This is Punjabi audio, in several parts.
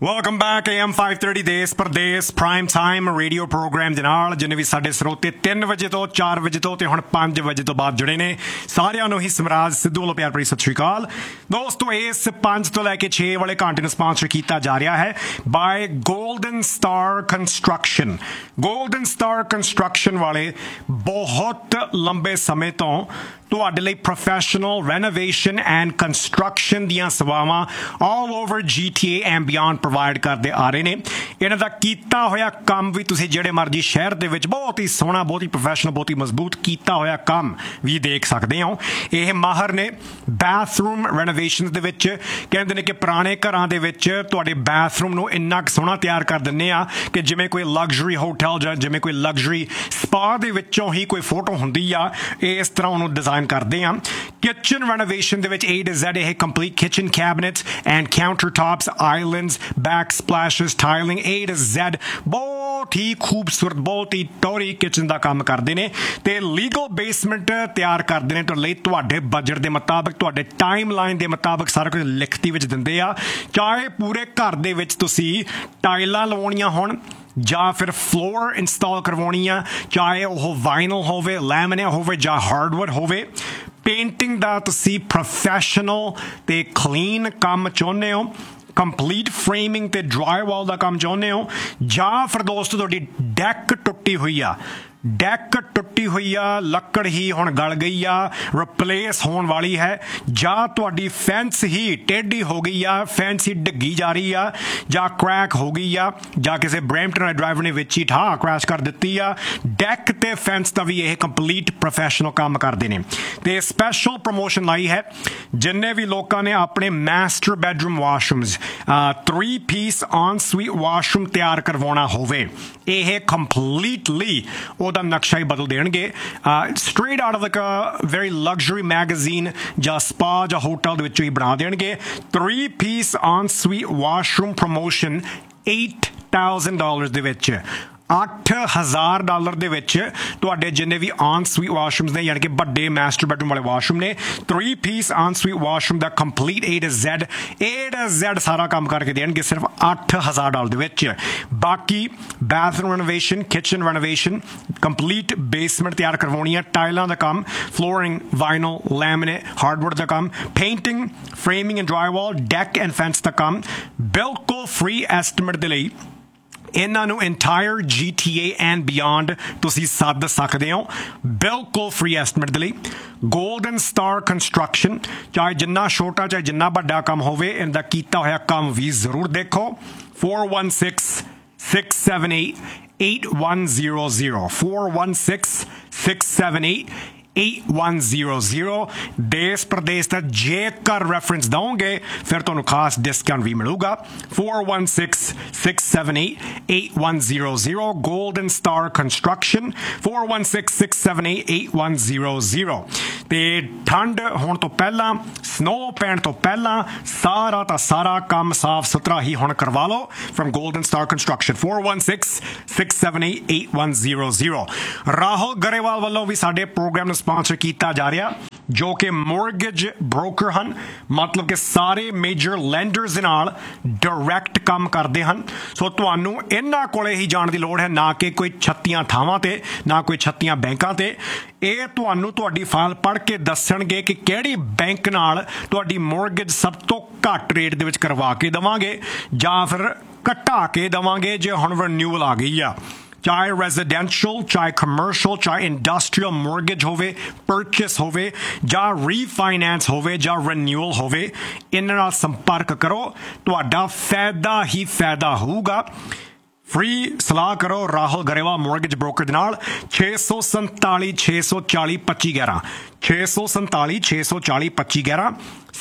Welcome back AM 530 ਦੇਸ ਪ੍ਰਦੇਸ ਪ੍ਰਾਈਮ ਟਾਈਮ ਰੇਡੀਓ ਪ੍ਰੋਗਰਾਮ ਦੇ ਨਾਲ ਜਿੰਨੇ ਵੀ ਸਾਡੇ ਸਰੋਤੇ 3 ਵਜੇ ਤੋਂ 4 ਵਜੇ ਤੋਂ ਤੇ ਹੁਣ 5 ਵਜੇ ਤੋਂ ਬਾਅਦ ਜੁੜੇ ਨੇ ਸਾਰਿਆਂ ਨੂੰ ਹੀ ਸਮਰਾਜ ਸਿੱਧੂ ਵੱਲੋਂ ਪਿਆਰ ਭਰੀ ਸਤਿ ਸ਼੍ਰੀ ਅਕਾਲ ਦੋਸਤੋ। ਇਸ 5 ਤੋਂ ਲੈ ਕੇ 6 ਵਾਲੇ ਘੰਟੇ ਨੂੰ ਸਪਾਂਸਰ ਕੀਤਾ ਜਾ ਰਿਹਾ ਹੈ bye golden star construction. Golden star construction ਵਾਲੇ ਬਹੁਤ ਲੰਬੇ ਸਮੇਂ ਤੋਂ ਤੁਹਾਡੇ ਲਈ ਪ੍ਰੋਫੈਸ਼ਨਲ ਰੈਨੋਵੇਸ਼ਨ ਐਂਡ ਕੰਸਟਰਕਸ਼ਨ ਦੀਆਂ ਸੇਵਾਵਾਂ all over GTA and beyond provide ਕਰਦੇ ਆ ਰਹੇ ਨੇ। ਇਹਨਾਂ ਦਾ ਕੀਤਾ ਹੋਇਆ ਕੰਮ ਵੀ ਤੁਸੀਂ ਜਿਹੜੇ ਮਰਜ਼ੀ ਸ਼ਹਿਰ ਦੇ ਵਿੱਚ ਬਹੁਤ ਹੀ ਸੋਹਣਾ, ਬਹੁਤ ਹੀ ਪ੍ਰੋਫੈਸ਼ਨਲ, ਬਹੁਤ ਹੀ ਮਜ਼ਬੂਤ ਕੀਤਾ ਹੋਇਆ ਕੰਮ ਵੀ ਦੇਖ ਸਕਦੇ ਹੋ। ਇਹ ਮਾਹਰ ਨੇ ਬਾਥਰੂਮ ਰੈਨੋਵੇਸ਼ਨ ਦੇ ਵਿੱਚ। ਕਹਿੰਦੇ ਨੇ ਕਿ ਪੁਰਾਣੇ ਘਰਾਂ ਦੇ ਵਿੱਚ ਤੁਹਾਡੇ ਬਾਥਰੂਮ ਨੂੰ ਇੰਨਾ ਕੁ ਸੋਹਣਾ ਤਿਆਰ ਕਰ ਦਿੰਦੇ ਆ ਕਿ ਜਿਵੇਂ ਕੋਈ ਲਗਜ਼ਰੀ ਹੋਟਲ ਜਾਂ ਜਿਵੇਂ ਕੋਈ ਲਗਜ਼ਰੀ ਸਪਾ ਦੇ ਵਿੱਚੋਂ ਹੀ ਕੋਈ ਫੋਟੋ ਹੁੰਦੀ ਆ, ਇਸ ਤਰ੍ਹਾਂ ਉਹਨੂੰ ਡਿਜ਼ਾਈਨ ਕਰਦੇ ਹਾਂ। ਕਿਚਨ ਰੈਨੋਵੇਸ਼ਨ ਦੇ ਵਿੱਚ A to Z ਇਹ complete kitchen ਕੈਬਨਿਟਸ and counter tops, islands, back ਸਪਲੈਸ਼ਸ, ਟਾਈਲਿੰਗ A to Z ਬਹੁਤ ਹੀ ਖੂਬਸੂਰਤ, ਬਹੁਤ ਹੀ ਟੌਰੀ ਕਿਚਨ ਦਾ ਕੰਮ ਕਰਦੇ ਨੇ ਤੇ ਲੀਗਲ ਬੇਸਮੈਂਟ ਤਿਆਰ ਕਰਦੇ ਨੇ ਤੁਹਾਡੇ ਲਈ। ਤੁਹਾਡੇ ਬਜਟ ਦੇ ਮੁਤਾਬਕ, ਤੁਹਾਡੇ ਟਾਈਮ ਲਾਈਨ ਦੇ ਮੁਤਾਬਕ ਸਾਰਾ ਕੁਝ ਲਿਖਤੀ ਵਿੱਚ ਦਿੰਦੇ ਆ। ਚਾਹੇ ਪੂਰੇ ਘਰ ਦੇ ਵਿੱਚ ਤੁਸੀਂ ਟਾਈਲਾਂ ਲਵਾਉਣੀਆਂ ਹੋਣ ਜਾਂ ਫਿਰ ਫਲੋਰ ਇੰਸਟਾਲ ਕਰਵਾਉਣੀ ਆ, ਚਾਹੇ ਉਹ ਵਾਈਨਲ ਹੋਵੇ, ਲੈਮੀਨੇਟ ਹੋਵੇ ਜਾਂ ਹਾਰਡਵੁੱਡ ਹੋਵੇ। ਪੇਂਟਿੰਗ ਦਾ ਤੁਸੀਂ ਪ੍ਰੋਫੈਸ਼ਨਲ ਤੇ ਕਲੀਨ ਕੰਮ ਚਾਹੁੰਦੇ ਹੋ, ਕੰਪਲੀਟ ਫਰੇਮਿੰਗ ਤੇ ਡਰਾਈਵਾਲ ਦਾ ਕੰਮ ਚਾਹੁੰਦੇ ਹੋ, ਜਾਂ ਫਿਰ ਦੋਸਤੋ ਤੁਹਾਡੀ ਡੈਕ ਟੁੱਟੀ ਹੋਈ ਆ, ਡੈਕ ਟੁੱਟੀ ਹੋਈ ਆ, ਲੱਕੜ ਹੀ ਹੁਣ ਗਲ ਗਈ ਆ, ਰਿਪਲੇਸ ਹੋਣ ਵਾਲੀ ਹੈ, ਜਾਂ ਤੁਹਾਡੀ ਫੈਂਸ ਹੀ ਟੇਢੀ ਹੋ ਗਈ ਆ, ਫੈਂਸ ਹੀ ਡਿੱਗੀ ਜਾ ਰਹੀ ਆ, ਜਾਂ ਕ੍ਰੈਕ ਹੋ ਗਈ ਆ, ਜਾਂ ਕਿਸੇ ਬਰੈਂਪਟਨ ਡਰਾਈਵਰ ਨੇ ਵਿੱਚ ਹੀ ਠਾਹ ਕ੍ਰੈਸ਼ ਕਰ ਦਿੱਤੀ ਆ। ਡੈਕ ਤੇ ਫੈਂਸ ਦਾ ਵੀ ਇਹ ਕੰਪਲੀਟ ਪ੍ਰੋਫੈਸ਼ਨਲ ਕੰਮ ਕਰਦੇ ਨੇ ਤੇ ਸਪੈਸ਼ਲ ਪ੍ਰਮੋਸ਼ਨ ਲਾਈ ਹੈ ਜਿੰਨੇ ਵੀ ਲੋਕਾਂ ਨੇ ਆਪਣੇ master bedroom washrooms 3 piece on sweet washroom ਤਿਆਰ ਕਰਵਾਉਣਾ ਹੋਵੇ, ਇਹ ਕੰਪਲੀਟਲੀ ਉਹਦਾ ਨਕਸ਼ਾ ਹੀ ਬਦਲ ਦੇਣਗੇ। Straight out of like a very luxury magazine ਜਾਂ ਸਪਾ ਜਾਂ ਹੋਟਲ ਦੇ ਵਿੱਚੋਂ ਹੀ ਬਣਾ ਦੇਣਗੇ। 3 piece on sweet washroom promotion $8,000 ਦੇ ਵਿੱਚ, $8,000 ਦੇ ਵਿੱਚ ਤੁਹਾਡੇ ਜਿੰਨੇ ਵੀ ਔਨ ਸਵੀਟ ਵਾਸ਼ਰੂਮਸ ਨੇ, ਯਾਨੀ ਕਿ ਵੱਡੇ ਮਾਸਟਰ ਬੈਡਰੂਮ ਵਾਲੇ ਵਾਸ਼ਰੂਮ ਨੇ, 3 piece on sweet washroom the complete A to Z ਸਾਰਾ ਕੰਮ ਕਰਕੇ ਦੇਣਗੇ ਸਿਰਫ $8,000 ਦੇ ਵਿੱਚ। ਬਾਕੀ bathroom renovation, kitchen renovation, complete basement ਤਿਆਰ ਕਰਵਾਉਣੀ ਹੈ, ਟਾਈਲਾਂ ਦਾ ਕੰਮ, ਫਲੋਰਿੰਗ, ਵਾਈਨਲ, ਲੈਮੀਨੇਟ, ਹਾਰਡਵੁੱਡ ਦਾ ਕੰਮ, painting, framing and ਡਰਾਈਵਾਲ, deck and fence ਦਾ ਕੰਮ, ਬਿਲਕੁਲ ਫ੍ਰੀ ਐਸਟੀਮੇਟ ਦੇ ਲਈ ਇਹਨਾਂ ਨੂੰ ਇੰਟਾਇਰ GTA ਐਂਡ ਬਿਯੋਂਡ ਤੁਸੀਂ ਸੱਦ ਸਕਦੇ ਹੋ, ਬਿਲਕੁਲ ਫ੍ਰੀ ਐਸਟੀਮੇਟ ਦੇ ਲਈ। ਗੋਲਡਨ ਸਟਾਰ ਕੰਸਟਰਕਸ਼ਨ, ਚਾਹੇ ਜਿੰਨਾ ਛੋਟਾ ਚਾਹੇ ਜਿੰਨਾ ਵੱਡਾ ਕੰਮ ਹੋਵੇ, ਇਹਦਾ ਕੀਤਾ ਹੋਇਆ ਕੰਮ ਵੀ ਜ਼ਰੂਰ ਦੇਖੋ। 416-678-8100 416-678-8100 ਦੇਸ ਪ੍ਰਦੇਸ਼ ਦਾ ਜੇਕਰ ਰੈਫਰੈਂਸ ਦਓਗੇ ਫਿਰ ਤੁਹਾਨੂੰ ਖਾਸ ਡਿਸਕਾਊਂਟ ਵੀ ਮਿਲੂਗਾ। 416-678-8100 ਗੋਲਡਨ ਸਟਾਰ ਕੰਸਟਰਕਸ਼ਨ 416-678-8100। ਤੇ ਠੰਡ ਹੋਣ ਤੋਂ ਪਹਿਲਾਂ, ਸਨੋ ਪੈਣ ਤੋਂ ਪਹਿਲਾਂ ਸਾਰਾ ਦਾ ਸਾਰਾ ਕੰਮ ਸਾਫ ਸੁਥਰਾ ਹੀ ਹੁਣ ਕਰਵਾ ਲਓ firm golden star construction. 416-678-8100 Rahul Grewal ਵੱਲੋਂ ਵੀ ਸਾਡੇ ਪ੍ਰੋਗਰਾਮ ਨੂੰ ਸਪਾਂਸਰ ਕੀਤਾ ਜਾ ਰਿਹਾ, ਜੋ ਕਿ ਮੋਰਗੇਜ ਬ੍ਰੋਕਰ ਹਨ, ਮਤਲਬ ਕਿ ਸਾਰੇ ਮੇਜਰ ਲੈਂਡਰਸ ਦੇ ਨਾਲ ਡਾਇਰੈਕਟ ਕੰਮ ਕਰਦੇ ਹਨ। ਸੋ ਤੁਹਾਨੂੰ ਇਹਨਾਂ ਕੋਲੇ ਹੀ ਜਾਣ ਦੀ ਲੋੜ ਹੈ, ਨਾ ਕਿ ਕੋਈ 36 ਥਾਵਾਂ ਤੇ, ਨਾ ਕੋਈ 36 ਬੈਂਕਾਂ ਤੇ। ਇਹ ਤੁਹਾਨੂੰ ਤੁਹਾਡੀ ਫਾਈਲ ਪੜ੍ਹ ਕੇ ਦੱਸਣਗੇ ਕਿ ਕਿਹੜੀ ਬੈਂਕ ਨਾਲ ਤੁਹਾਡੀ ਮੋਰਗੇਜ ਸਭ ਤੋਂ ਘੱਟ ਰੇਟ ਦੇ ਵਿੱਚ ਕਰਵਾ ਕੇ ਦੇਵਾਂਗੇ ਜਾਂ ਫਿਰ ਘਟਾ ਕੇ ਦੇਵਾਂਗੇ ਜੇ ਹੁਣ ਰਿਨਿਊਅਲ ਆ ਗਈ ਆ। ਚਾਹੇ ਰੈਜ਼ੀਡੈਂਸ਼ੀਅਲ, ਚਾਹੇ ਕਮਰਸ਼ੀਅਲ, ਚਾਹੇ ਇੰਡਸਟਰੀਅਲ ਮੋਰਗੇਜ ਹੋਵੇ, ਪਰਚੇਸ ਹੋਵੇ, ਜਾਂ ਰੀਫਾਈਨੈਂਸ ਹੋਵੇ, ਜਾਂ ਰਿਨਿਊਅਲ ਹੋਵੇ, ਇਹਨਾਂ ਨਾਲ ਸੰਪਰਕ ਕਰੋ, ਤੁਹਾਡਾ ਫਾਇਦਾ ਹੀ ਫਾਇਦਾ ਹੋਊਗਾ। ਫ੍ਰੀ ਸਲਾਹ ਕਰੋ ਰਾਹੁਲ ਗਰੇਵਾਲ ਮੋਰਗੇਜ ਬ੍ਰੋਕਰ ਦੇ ਨਾਲ। 647-640-2511 647-640-2511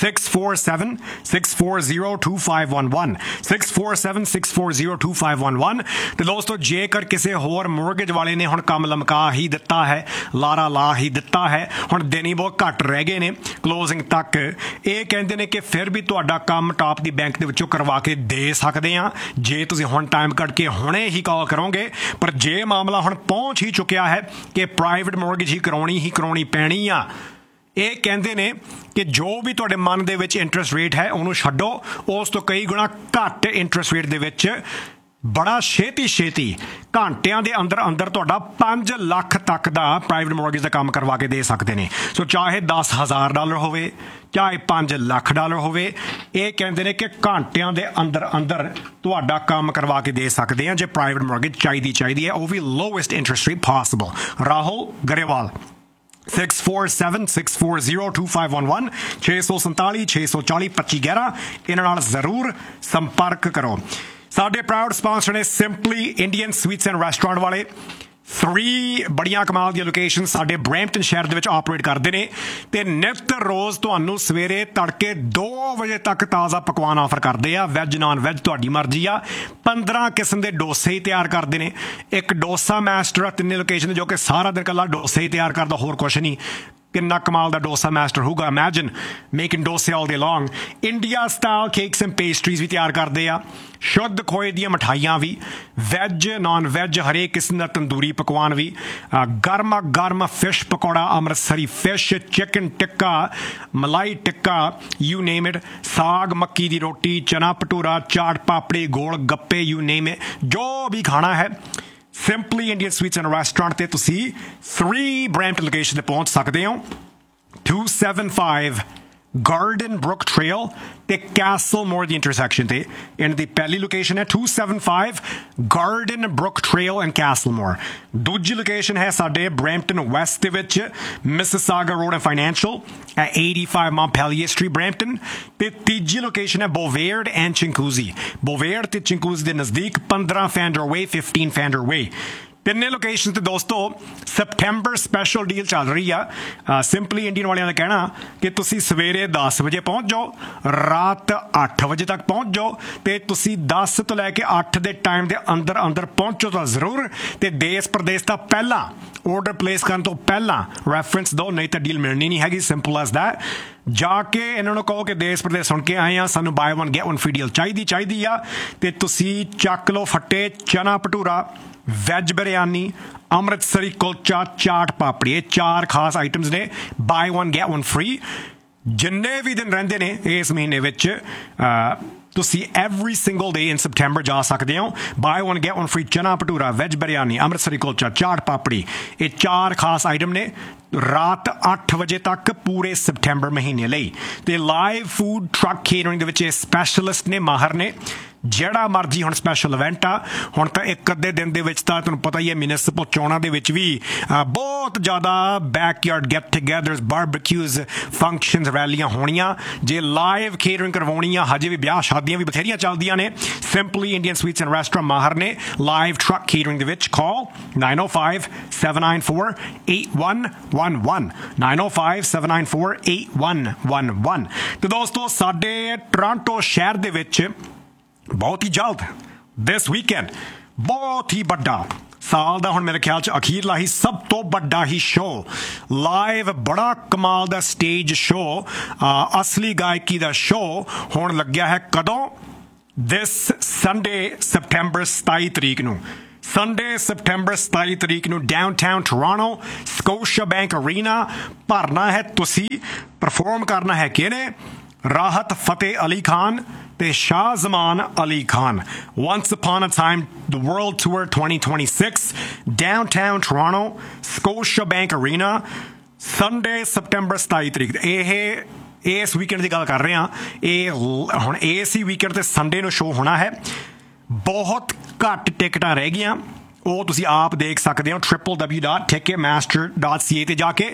647-640-2511 647-640-2511। ਤੇ ਦੋਸਤੋ ਜੇਕਰ ਕਿਸੇ ਹੋਰ ਮੋਰਗੇਜ ਵਾਲੇ ਨੇ ਹੁਣ ਕੰਮ ਲਮਕਾ ਹੀ ਦਿੱਤਾ ਹੈ, ਲਾਰਾ ਲਾ ਹੀ ਦਿੱਤਾ ਹੈ, ਹੁਣ ਦਿਨ ਹੀ ਬਹੁਤ ਘੱਟ ਰਹਿ ਗਏ ਨੇ ਕਲੋਜ਼ਿੰਗ ਤੱਕ, ਇਹ ਕਹਿੰਦੇ ਨੇ ਕਿ ਫਿਰ ਵੀ ਤੁਹਾਡਾ ਕੰਮ ਟਾਪ ਦੀ ਬੈਂਕ ਦੇ ਵਿੱਚੋਂ ਕਰਵਾ ਕੇ ਦੇ ਸਕਦੇ ਆ ਜੇ ਤੁਸੀਂ ਹੁਣ ਟਾਈਮ ਕੱਢ ਕੇ ਹੁਣੇ ਹੀ ਕਾਲ ਕਰੋਗੇ। ਪਰ ਜੇ ਮਾਮਲਾ ਹੁਣ ਪਹੁੰਚ ਹੀ ਚੁੱਕਿਆ ਹੈ ਕਿ ਪ੍ਰਾਈਵੇਟ ਮੋਰਗੇਜ ਹੀ ਕਰਾਉਣੀ ਪੈਣੀ ਆ, ਇਹ ਕਹਿੰਦੇ ਨੇ ਕਿ ਜੋ ਵੀ ਤੁਹਾਡੇ ਮਨ ਦੇ ਵਿੱਚ ਇੰਟਰਸਟ ਰੇਟ ਹੈ ਉਹਨੂੰ ਛੱਡੋ, ਉਸ ਤੋਂ ਕਈ ਗੁਣਾ ਘੱਟ ਇੰਟਰਸਟ ਰੇਟ ਦੇ ਵਿੱਚ ਬੜਾ ਛੇਤੀ ਘੰਟਿਆਂ ਦੇ ਅੰਦਰ ਤੁਹਾਡਾ 5 ਲੱਖ ਤੱਕ ਦਾ ਪ੍ਰਾਈਵੇਟ ਮੌਰਗੇਜ ਦਾ ਕੰਮ ਕਰਵਾ ਕੇ ਦੇ ਸਕਦੇ ਨੇ। ਸੋ ਚਾਹੇ $10,000 ਹੋਵੇ, ਚਾਹੇ $5 ਲੱਖ ਹੋਵੇ, ਇਹ ਕਹਿੰਦੇ ਨੇ ਕਿ ਘੰਟਿਆਂ ਦੇ ਅੰਦਰ ਤੁਹਾਡਾ ਕੰਮ ਕਰਵਾ ਕੇ ਦੇ ਸਕਦੇ ਆ ਜੇ ਪ੍ਰਾਈਵੇਟ ਮੌਰਗੇਜ ਚਾਹੀਦੀ ਹੈ, ਉਹ ਵੀ lowest interest rate possible. Rahul Grewal 6476402511 647 640 2511 ਇਹਨਾਂ ਨਾਲ ਜ਼ਰੂਰ ਸੰਪਰਕ ਕਰੋ। ਸਾਡੇ ਪ੍ਰਾਊਡ ਸਪਾਂਸਰ ਨੇ simply Indian sweets and restaurant ਵਾਲੇ। 3 ਬੜੀਆਂ ਕਮਾਲ ਦੀਆਂ ਲੋਕੇਸ਼ਨ ਸਾਡੇ ਬਰੈਂਪਟਨ ਸ਼ਹਿਰ ਦੇ ਵਿੱਚ ਆਪਰੇਟ ਕਰਦੇ ਨੇ ਤੇ ਨਿਤ ਰੋਜ਼ ਤੁਹਾਨੂੰ ਸਵੇਰੇ ਤੜਕੇ 2 ਵਜੇ ਤੱਕ ਤਾਜ਼ਾ ਪਕਵਾਨ ਆਫਰ ਕਰਦੇ ਆ। ਵੈਜ ਨਾਨ ਵੈਜ ਤੁਹਾਡੀ ਮਰਜ਼ੀ ਆ। 15 ਕਿਸਮ ਦੇ ਡੋਸੇ ਹੀ ਤਿਆਰ ਕਰਦੇ ਨੇ। ਇੱਕ ਡੋਸਾ ਮਾਸਟਰ ਆ 3 ਲੋਕੇਸ਼ਨ ਜੋ ਕਿ ਸਾਰਾ ਦਿਨ ਇਕੱਲਾ ਡੋਸੇ ਹੀ ਤਿਆਰ ਕਰਦਾ, ਹੋਰ ਕੁਛ ਨਹੀਂ। ਕਿੰਨਾ ਕਮਾਲ ਦਾ ਡੋਸਾ ਮਾਸਟਰ ਹੋਊਗਾ, ਇਮੈਜਿਨ ਮੇਕਿੰਗ ਡੋਸੇ ਆਲ ਡੇ ਲੌਂਗ। India style cakes and pastries ਵੀ ਤਿਆਰ ਕਰਦੇ ਆ। ਸ਼ੁੱਧ ਖੋਏ ਦੀਆਂ ਮਿਠਾਈਆਂ ਵੀ, ਵੈਜ ਨਾਨ ਵੈਜ ਹਰੇਕ ਕਿਸਮ ਦਾ ਤੰਦੂਰੀ ਪਕਵਾਨ ਵੀ, ਗਰਮ fish pakora, Amritsari fish, chicken tikka, malai tikka, you name it, ਸਾਗ ਮੱਕੀ ਦੀ ਰੋਟੀ, ਚਨਾ bhatura, chaat papdi, gol gappe, you name it, ਜੋ ਵੀ ਖਾਣਾ ਹੈ simply Indian sweets and restaurant ਤੇ ਤੁਸੀਂ 3 ਬਰੈਂਪਟਨ ਲੋਕੇਸ਼ਨ ਤੇ ਪਹੁੰਚ ਸਕਦੇ ਹੋ। 275 Garden Brook Trail ਤੇ Castlemore ਦੀ ਇੰਟਰਸੈਕਸ਼ਨ ਤੇ ਇਹਨਾਂ ਦੀ ਪਹਿਲੀ ਲੋਕੇਸ਼ਨ ਹੈ 275 Garden Brook Trail and Castlemore। ਦੂਜੀ ਲੋਕੇਸ਼ਨ ਹੈ ਸਾਡੇ ਬਰੈਂਪਟਨ ਵੈਸਟ ਦੇ ਵਿੱਚ Mississauga road and financial at 85 Montpelier Street Brampton। ਤੇ ਤੀਜੀ ਲੋਕੇਸ਼ਨ ਹੈ ਬੋਵੇਅਰਡ ਐਂਡ ਚਿੰਕੂਜ਼ੀ। ਬੋਵੇਅਰਡ ਤੇ ਚਿੰਕੂਜ਼ੀ ਦੇ ਨਜ਼ਦੀਕ 15 ਫੈਂਡਰ ਵੇ 15 ਫੈਂਡਰ ਵੇ। ਤਿੰਨੇ ਲੋਕੇਸ਼ਨ ਤੇ ਦੋਸਤੋ ਸਪਟੈਂਬਰ ਸਪੈਸ਼ਲ ਡੀਲ ਚੱਲ ਰਹੀ ਆ। ਸਿੰਪਲੀ ਇੰਡੀਅਨ ਵਾਲਿਆਂ ਦਾ ਕਹਿਣਾ ਕਿ ਤੁਸੀਂ ਸਵੇਰੇ 10 ਵਜੇ ਪਹੁੰਚ ਜਾਓ, ਰਾਤ 8 ਵਜੇ ਤੱਕ ਪਹੁੰਚ ਜਾਓ ਤੇ ਤੁਸੀਂ 10 ਤੋਂ ਲੈ ਕੇ 8 ਦੇ ਟਾਈਮ ਦੇ ਅੰਦਰ ਪਹੁੰਚੋ ਤਾਂ ਜ਼ਰੂਰ। ਤੇ ਦੇਸ਼ ਪ੍ਰਦੇਸ਼ ਦਾ ਪਹਿਲਾਂ ਆਰਡਰ ਪਲੇਸ ਕਰਨ ਤੋਂ ਪਹਿਲਾਂ ਰੈਫਰੈਂਸ ਦਿਓ, ਨਹੀਂ ਤਾਂ ਡੀਲ ਮਿਲਣੀ ਨਹੀਂ ਹੈਗੀ। Simple as that. ਜਾ ਕੇ ਇਹਨਾਂ ਨੂੰ ਕਹੋ ਕਿ ਦੇਸ਼ ਪ੍ਰਦੇਸ਼ ਸੁਣ ਕੇ ਆਏ ਆ, ਸਾਨੂੰ ਬਾਏ 1 ਗੈਟ 1 ਫ੍ਰੀ ਡੀਲ ਚਾਹੀਦੀ ਆ। ਤੇ ਤੁਸੀਂ ਚੱਕ ਲਓ ਫੱਟੇ ਚਨਾ ਭਟੂਰਾ, ਵੈਜ ਬਿਰਿਆਨੀ, ਅੰਮ੍ਰਿਤਸਰੀ ਕੁਲਚਾ, ਚਾਟ ਪਾਪੜੀ। ਇਹ 4 ਖਾਸ ਆਈਟਮਸ ਨੇ, ਬਾਏ 1 ਗੈਟ 1 ਫ੍ਰੀ। ਜਿੰਨੇ ਵੀ ਦਿਨ ਰਹਿੰਦੇ ਨੇ ਇਸ ਮਹੀਨੇ ਵਿੱਚ ਤੁਸੀਂ ਐਵਰੀ ਸਿੰਗਲ ਡੇ ਇਨ ਸਪਟੈਂਬਰ ਜਾ ਸਕਦੇ ਹੋ। ਬਾਏ 1 ਗੈਟ 1 ਫ੍ਰੀ ਚਨਾ ਭਟੂਰਾ, ਵੈਜ ਬਿਰਿਆਨੀ, ਅੰਮ੍ਰਿਤਸਰੀ ਕੁਲਚਾ, ਚਾਟ ਪਾਪੜੀ, ਇਹ 4 ਖਾਸ ਆਈਟਮ ਨੇ ਰਾਤ 8 ਵਜੇ ਤੱਕ ਪੂਰੇ ਸਪਟੈਂਬਰ ਮਹੀਨੇ ਲਈ। ਤੇ ਲਾਈਵ ਫੂਡ ਟਰੱਕ ਕੇਟਰਿੰਗ ਦੇ ਵਿੱਚ ਇਹ ਸਪੈਸ਼ਲਿਸਟ ਨੇ, ਮਾਹਰ ਨੇ। ਜਿਹੜਾ ਮਰਜ਼ੀ ਹੁਣ ਸਪੈਸ਼ਲ ਇਵੈਂਟ ਆ, ਹੁਣ ਤਾਂ ਇੱਕ ਅੱਧੇ ਦਿਨ ਦੇ ਵਿੱਚ ਤਾਂ ਤੁਹਾਨੂੰ ਪਤਾ ਹੀ ਹੈ ਮਿਊਨਿਸਪਲ ਚੋਣਾਂ ਦੇ ਵਿੱਚ ਵੀ ਬਹੁਤ ਜ਼ਿਆਦਾ ਬੈਕਯਾਰਡ ਗੈਟ ਟੂਗੈਦਰਸ, ਬਾਰਬਿਕਿਊਜ਼, ਫੰਕਸ਼ਨਸ, ਰੈਲੀਆਂ ਹੋਣੀਆਂ। ਜੇ ਲਾਈਵ ਕੇਟਰਿੰਗ ਕਰਵਾਉਣੀ ਆ, ਹਜੇ ਵੀ ਵਿਆਹ ਸ਼ਾਦੀਆਂ ਵੀ ਬਥੇਰੀਆਂ ਚੱਲਦੀਆਂ ਨੇ। Simply Indian sweets and restaurant ਮਾਹਰ ਨੇ ਲਾਈਵ ਟਰੱਕ ਕੇਟਰਿੰਗ ਦੇ ਵਿੱਚ। ਕਾਲ 905-794-8111 905-794-8111। ਤੇ ਦੋਸਤੋ ਸਾਡੇ ਟੋਰਾਂਟੋ ਸ਼ਹਿਰ ਦੇ ਵਿੱਚ ਬਹੁਤ ਹੀ ਜਲਦ ਦਿਸ ਵੀਕਐਂਡ ਬਹੁਤ ਹੀ ਵੱਡਾ ਸਾਲ ਦਾ, ਹੁਣ ਮੇਰੇ ਖਿਆਲ 'ਚ ਅਖੀਰਲਾ ਹੀ ਸਭ ਤੋਂ ਵੱਡਾ ਹੀ ਸ਼ੋਅ, ਲਾਈਵ ਬੜਾ ਕਮਾਲ ਦਾ ਸਟੇਜ ਸ਼ੋਅ, ਅਸਲੀ ਗਾਇਕੀ ਦਾ ਸ਼ੋਅ ਹੋਣ ਲੱਗਿਆ ਹੈ। ਕਦੋਂ? ਦਿਸ ਸੰਡੇ ਸਪਟੈਂਬਰ 27 ਤਰੀਕ ਨੂੰ। ਸੰਡੇ ਸਪਟੈਂਬਰ 27 ਤਰੀਕ ਨੂੰ downtown Toronto Scotia bank Arena ਭਰਨਾ ਹੈ ਤੁਸੀਂ। ਪਰਫਾਰਮ ਕਰਨਾ ਹੈ ਕਿਹਨੇ? ਰਾਹਤ ਫਤਿਹ ਅਲੀ ਖਾਨ ਤੇ ਸ਼ਾਹਜ਼ਮਾਨ Ali Khan. Once Upon a Time The World Tour 2026 downtown Toronto Scotia bank Arena Sunday September 27 ਤਰੀਕ। ਇਹ ਇਸ ਵੀਕਐਂਡ ਦੀ ਗੱਲ ਕਰ ਰਹੇ ਹਾਂ। ਇਹ ਹੁਣ ਇਸ ਹੀ ਵੀਕਐਂਡ ਤੇ ਸੰਡੇ ਨੂੰ ਸ਼ੋਅ ਹੋਣਾ ਹੈ। ਬਹੁਤ ਘੱਟ ਟਿਕਟਾਂ ਰਹਿ ਗਈਆਂ, ਉਹ ਤੁਸੀਂ ਆਪ ਦੇਖ ਸਕਦੇ ਹੋ www.ticketmaster.ca ਤੇ ਜਾ ਕੇ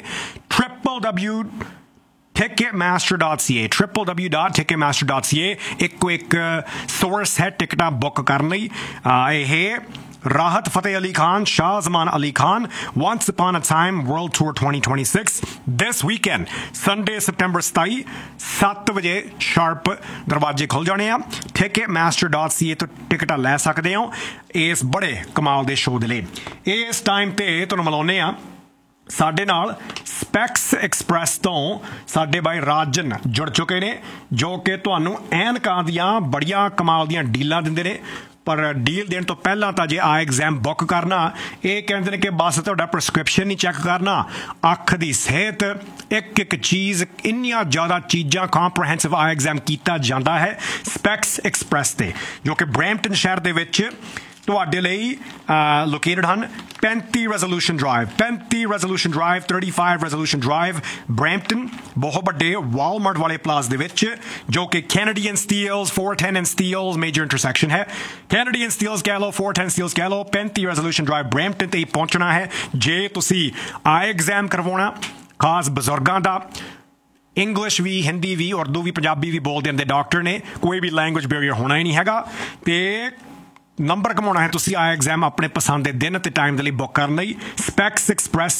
www.ticketmaster.ca ਇੱਕੋ ਇੱਕ ਸੋਰਸ ਹੈ ਟਿਕਟਾਂ ਬੁੱਕ ਕਰਨ ਲਈ। ਇਹ ਰਾਹਤ Fateh Ali Khan, ਸ਼ਾਹਜ਼ਮਾਨ Ali Khan, Once Upon a Time World Tour 2026 this weekend Sunday September 27 7 ਵਜੇ ਸ਼ਾਰਪ ਦਰਵਾਜ਼ੇ ਖੁੱਲ ਜਾਣੇ ਆ। ticketmaster.ca ਤੋਂ ਟਿਕਟਾਂ ਲੈ ਸਕਦੇ ਹੋ ਇਸ ਬੜੇ ਕਮਾਲ ਦੇ ਸ਼ੋਅ ਦੇ ਲਈ। ਇਸ ਟਾਈਮ ਤੇ ਤੁਹਾਨੂੰ ਮਿਲਾਉਂਦੇ ਆ ਸਾਡੇ ਨਾਲ ਸਪੈਕਸ ਐਕਸਪ੍ਰੈਸ ਤੋਂ ਸਾਡੇ ਬਾਈ ਰਾਜਨ ਜੁੜ ਚੁੱਕੇ ਨੇ, ਜੋ ਕਿ ਤੁਹਾਨੂੰ ਐਨਕਾਂ ਦੀਆਂ ਬੜੀਆਂ ਕਮਾਲ ਦੀਆਂ ਡੀਲਾਂ ਦਿੰਦੇ ਨੇ। ਪਰ ਡੀਲ ਦੇਣ ਤੋਂ ਪਹਿਲਾਂ ਤਾਂ ਜੇ ਆਈ ਐਗਜ਼ਾਮ ਬੁੱਕ ਕਰਨਾ, ਇਹ ਕਹਿੰਦੇ ਨੇ ਕਿ ਬਸ ਤੁਹਾਡਾ ਪ੍ਰਸਕ੍ਰਿਪਸ਼ਨ ਨਹੀਂ ਚੈੱਕ ਕਰਨਾ, ਅੱਖ ਦੀ ਸਿਹਤ, ਇੱਕ ਇੱਕ ਚੀਜ਼, ਇੰਨੀਆਂ ਜ਼ਿਆਦਾ ਚੀਜ਼ਾਂ ਕੰਪ੍ਰੀਹੈਂਸਿਵ ਆਈ ਐਗਜ਼ਾਮ ਕੀਤਾ ਜਾਂਦਾ ਹੈ ਸਪੈਕਸ ਐਕਸਪ੍ਰੈਸ 'ਤੇ, ਜੋ ਕਿ ਬਰੈਂਪਟਨ ਸ਼ਹਿਰ ਦੇ ਵਿੱਚ ਤੁਹਾਡੇ ਲਈ ਲੋਕੇਟਡ ਹਨ। 35 resolution drive, 35 resolution drive Brampton, ਬਹੁਤ ਵੱਡੇ ਵਾਲਮਾਰਟ ਵਾਲੇ ਪਲਾਸ ਦੇ ਵਿੱਚ, ਜੋ ਕਿ Canadian Steeles 410 and Steeles major intersection ਹੈ। ਕੈਨੇਡੀਅਨ ਸਟੀਲਸ ਕਹਿ ਲਓ, 410 ਸਟੀਲਸ ਕਹਿ ਲਓ, 35 ਰੈਜ਼ੋਲੂਸ਼ਨ ਡਰਾਈਵ ਬਰੈਂਪਟਨ 'ਤੇ ਹੀ ਪਹੁੰਚਣਾ ਹੈ ਜੇ ਤੁਸੀਂ ਆਈ ਐਗਜ਼ਾਮ ਕਰਵਾਉਣਾ, ਖਾਸ ਬਜ਼ੁਰਗਾਂ ਦਾ। ਇੰਗਲਿਸ਼ ਵੀ, ਹਿੰਦੀ ਵੀ, ਉਰਦੂ ਵੀ, ਪੰਜਾਬੀ ਵੀ ਬੋਲਦੇ ਹੁੰਦੇ ਡਾਕਟਰ ਨੇ, ਕੋਈ ਵੀ ਲੈਂਗੁਏਜ ਬੈਰੀਅਰ ਹੋਣਾ ਹੀ ਨਹੀਂ ਹੈਗਾ। ਅਤੇ ਨੰਬਰ ਕਮਾਉਣਾ ਹੈ ਤੁਸੀਂ ਆਈ ਐਗਜ਼ਾਮ ਆਪਣੇ ਪਸੰਦ ਦੇ ਦਿਨ ਅਤੇ ਟਾਈਮ ਦੇ ਲਈ ਬੁੱਕ ਕਰਨ ਲਈ। Specs express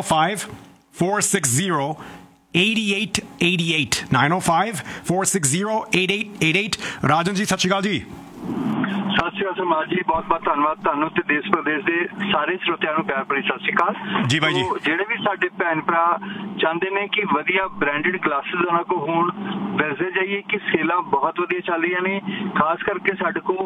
905-460-8888 905-460-8888। ਰਾਜਨ ਜੀ, ਸਤਿ ਸ਼੍ਰੀ ਅਕਾਲ ਜੀ। ਸਤਿ ਸ਼੍ਰੀ ਅਕਾਲ ਸਰਮਾਜ ਜੀ, ਬਹੁਤ ਬਹੁਤ ਧੰਨਵਾਦ ਤੁਹਾਨੂੰ ਤੇ ਦੇਸ਼ ਪ੍ਰਦੇਸ਼ ਦੇ ਸਾਰੇ ਸਰੋਤਿਆਂ ਨੂੰ ਪਿਆਰ ਭਰੀ ਸਤਿ ਸ਼੍ਰੀ ਅਕਾਲ ਜੀ। ਬਾਈ ਜੀ, ਜਿਹੜੇ ਵੀ ਸਾਡੇ ਭੈਣ ਭਰਾ ਚਾਹੁੰਦੇ ਨੇ ਕਿ ਵਧੀਆ ਬ੍ਰਾਂਡਡ ਗਲਾਸਿਸ ਉਹਨਾਂ ਕੋਲ ਹੋਣ, ਵੈਸੇ ਜਾਈਏ ਕਿ ਸੇਲਾਂ ਬਹੁਤ ਵਧੀਆ ਚੱਲ ਰਹੀਆਂ ਨੇ। ਖਾਸ ਕਰਕੇ ਸਾਡੇ ਕੋਲ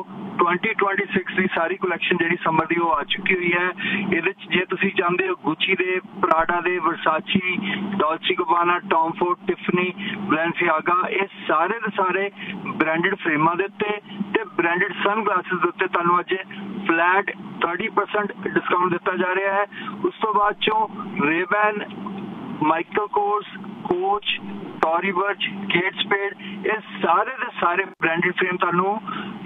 2026 ਦੀ ਸਾਰੀ ਕਲੈਕਸ਼ਨ ਜਿਹੜੀ ਸਮਰ ਦੀ ਉਹ ਆ ਚੁੱਕੀ ਹੋਈ ਹੈ। ਇਹਦੇ ਚ ਜੇ ਤੁਸੀਂ ਚਾਹੁੰਦੇ ਹੋ ਗੁੱਚੀ ਦੇ, ਪ੍ਰਾਡਾ ਦੇ, ਵਰਸਾਚੀ, ਡੋਲਚੇ ਗਬਾਨਾ, ਟੌਮ ਫੋਰਡ, ਟਿਫਨੀ, ਬੈਲੈਂਸੀਆਗਾ, ਇਹ ਸਾਰੇ ਦੇ ਸਾਰੇ ਬ੍ਰਾਂਡਡ ਫਰੇਮਾਂ ਦੇ ਉੱਤੇ ਤੇ ਬ੍ਰਾਂਡਡ ਸਨ ਗਲਾਸਿਸ ਦੇ ਉੱਤੇ ਤੁਹਾਨੂੰ ਅੱਜ ਫਲੈਟ 30% ਡਿਸਕਾਊਂਟ ਦਿੱਤਾ ਜਾ ਰਿਹਾ ਹੈ। ਉਸ ਤੋਂ ਬਾਅਦ ਚੋਂ ਰੇਬੈਨ, Michael Kors, coach, Tory ਬਰਚ, Kate ਸਪੇਡ, ਇਹ ਸਾਰੇ ਦੇ ਸਾਰੇ ਬ੍ਰਾਂਡਡ ਫਰੇਮ ਤੁਹਾਨੂੰ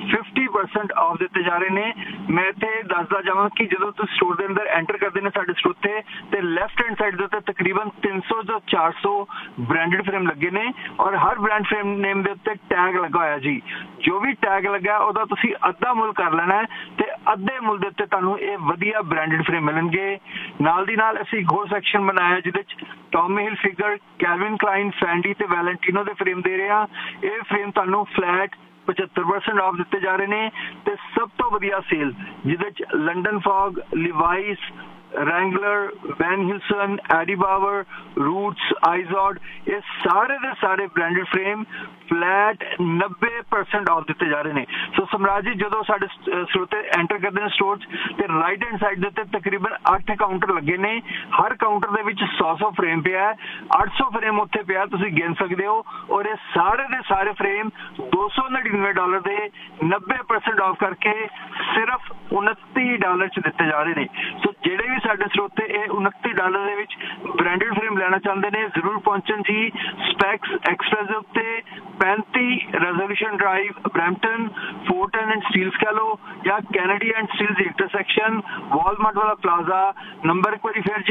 50% ਆਫ ਦਿੱਤੇ ਜਾ ਰਹੇ ਨੇ। ਮੈਂ ਇੱਥੇ ਦੱਸਦਾ ਜਾਵਾਂ ਕਿ ਜਦੋਂ ਤੁਸੀਂ ਸਟੋਰ ਦੇ ਅੰਦਰ ਐਂਟਰ ਕਰਦੇ ਨੇ ਸਾਡੇ ਸਟੋਰ ਤੇ ਲੈਫਟ ਹੈਂਡ ਸਾਈਡ ਦੇ ਉੱਤੇ ਤਕਰੀਬਨ 300 ਤੋਂ 400 ਬ੍ਰਾਂਡਡ ਫਰੇਮ ਲੱਗੇ ਨੇ, ਔਰ ਹਰ ਬ੍ਰਾਂਡ ਫਰੇਮ ਨੇਮ ਦੇ ਉੱਤੇ ਟੈਗ ਲੱਗਾ ਹੋਇਆ ਜੀ। ਜੋ ਵੀ ਟੈਗ ਲੱਗਾ ਉਹਦਾ ਤੁਸੀਂ ਅੱਧਾ ਮੁੱਲ ਕਰ ਲੈਣਾ ਤੇ ਅੱਧੇ ਮੁੱਲ ਦੇ ਉੱਤੇ ਤੁਹਾਨੂੰ ਇਹ ਵਧੀਆ ਬ੍ਰਾਂਡਡ ਫਰੇਮ ਮਿਲਣਗੇ। ਨਾਲ ਦੀ ਨਾਲ ਅਸੀਂ ਇੱਕ ਹੋਰ ਸੈਕਸ਼ਨ ਬਣਾਇਆ ਜਿਹਦੇ ਚ ਟੌਮੀ ਹਿਲ ਫਿਗਰ, ਕੈਲਵਿਨ ਕਲਾਈਨ, ਫੈਂਡੀ ਤੇ ਵੈਲੈਂਟੀਨੋ ਦੇ ਫਰੇਮ ਦੇ ਰਹੇ ਆ। ਇਹ ਫਰੇਮ ਤੁਹਾਨੂੰ ਫਲੈਟ 75% ਆਫ ਦਿੱਤੇ ਜਾ ਰਹੇ ਨੇ। ਤੇ ਸਭ ਤੋਂ ਵਧੀਆ ਸੇਲ ਜਿਹਦੇ ਚ ਲੰਡਨ ਫੌਗ, ਲਿਵਾਈਸ, ਰੈਂਗਲਰ, ਵੈਨ ਹਿਲਸਨ, ਐਡੀ ਬਾਵਰ, ਰੂਟਸ, ਆਈਜ਼ੋਡ, ਇਹ ਸਾਰੇ ਦੇ ਸਾਰੇ ਬ੍ਰਾਂਡਡ ਫਰੇਮ ਫਲੈਟ 90% ਆਫ ਦਿੱਤੇ ਜਾ ਰਹੇ ਨੇ। ਸੋ ਸਮਰਾਜ ਜੀ, ਜਦੋਂ ਸਾਡੇ ਸਰੋਤੇ ਐਂਟਰ ਕਰਦੇ ਨੇ ਸਟੋਰ 'ਚ ਤੇ ਰਾਈਟ ਹੈਂਡ ਸਾਈਡ ਦੇ ਉੱਤੇ ਤਕਰੀਬਨ 8 ਕਾਊਂਟਰ ਲੱਗੇ ਨੇ। ਹਰ ਕਾਊਂਟਰ ਦੇ ਵਿੱਚ 100 ਫਰੇਮ ਪਿਆ ਹੈ, 800 ਫਰੇਮ ਉੱਥੇ ਪਿਆ, ਤੁਸੀਂ ਗਿਣ ਸਕਦੇ ਹੋ। ਔਰ ਇਹ ਸਾਰੇ ਦੇ ਸਾਰੇ ਫਰੇਮ $299 ਦੇ 90% ਆਫ ਕਰਕੇ ਸਿਰਫ $29 'ਚ ਦਿੱਤੇ ਜਾ ਰਹੇ ਨੇ। ਸੋ ਜਿਹੜੇ ਵੀ ਸਾਡੇ ਸਰੋਤੇ ਇਹ $29 ਦੇ ਵਿੱਚ ਬ੍ਰਾਂਡਡ ਫਰੇਮ ਲੈਣਾ ਚਾਹੁੰਦੇ ਨੇ, ਜ਼ਰੂਰ ਪਹੁੰਚਣ ਜੀ। ਸਪੈਕਸ ਐਕਸਪ੍ਰੈਸ ਦੇ ਉੱਤੇ 35 resolution drive Brampton, 410 and Steeles ਕਹਿ ਲਓ ਜਾਂ Kennedy and Steeles intersection, Walmart ਵਾਲਾ ਪਲਾਜ਼ਾ। ਨੰਬਰ ਇੱਕ ਵਾਰੀ ਫਿਰ ਜੀ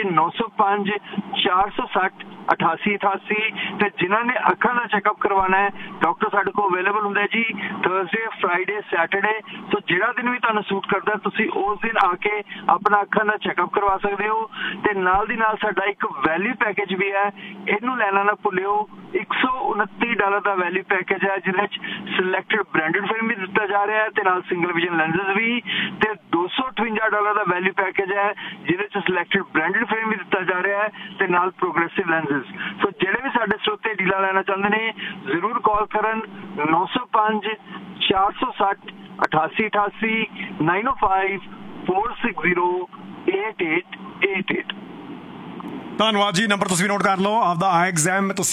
905-460-8888। ਤੇ ਜਿਨ੍ਹਾਂ ਨੇ ਅੱਖਾਂ ਦਾ ਚੈੱਕਅਪ ਕਰਵਾਉਣਾ ਹੈ, ਡਾਕਟਰ ਸਾਡੇ ਕੋਲ ਅਵੇਲੇਬਲ ਹੁੰਦਾ ਜੀ ਥਰਸਡੇ, ਫਰਾਈਡੇ, ਸੈਟਰਡੇ। ਸੋ ਜਿਹੜਾ ਦਿਨ ਵੀ ਤੁਹਾਨੂੰ ਸੂਟ ਕਰਦਾ ਤੁਸੀਂ ਉਸ ਦਿਨ ਆ ਕੇ ਆਪਣਾ ਅੱਖਾਂ ਦਾ ਚੈੱਕਅਪ ਕਰਵਾ ਸਕਦੇ ਹੋ। ਤੇ ਨਾਲ ਦੀ ਨਾਲ ਸਾਡਾ ਇੱਕ ਵੈਲਿਊ ਪੈਕੇਜ ਵੀ ਹੈ, ਇਹਨੂੰ ਲੈਣਾ ਨਾ ਭੁੱਲਿਓ। $129 ਦਾ ਵੈਲਿਊ ਪੈਕੇਜ ਹੈ ਜਿਹਦੇ ਵਿੱਚ ਸਿਲੈਕਟਡ ਬ੍ਰਾਂਡਡ ਫਰੇਮ ਵੀ ਦਿੱਤਾ ਜਾ ਰਿਹਾ ਹੈ ਤੇ ਨਾਲ ਸਿੰਗਲ ਵਿਜ਼ਨ ਲੈਂਸਸ ਵੀ। ਤੇ $258 ਦਾ ਵੈਲਿਊ ਪੈਕੇਜ ਹੈ ਜਿਹਦੇ ਵਿੱਚ ਸਿਲੈਕਟਡ ਬ੍ਰਾਂਡਡ ਫਰੇਮ ਵੀ ਦਿੱਤਾ ਜਾ ਰਿਹਾ ਹੈ ਤੇ ਨਾਲ ਪ੍ਰੋਗਰੈਸਿਵ ਲੈਂਸਸ। ਸੋ ਜਿਹੜੇ ਵੀ ਸਾਡੇ ਸਰੋਤੇ ਡੀਲਾਂ ਲੈਣਾ ਚਾਹੁੰਦੇ ਨੇ ਜ਼ਰੂਰ ਕਾਲ ਕਰਨ 905-460-8888 905-460-8888। ਧੰਨਵਾਦ ਜੀ। ਨੰਬਰ ਤੁਸੀਂ ਵੀ ਨੋਟ ਕਰ ਲਓ। ਆਪਦਾ ਆਈ ਐਗਜ਼ਾਮ ਤੁਸੀਂ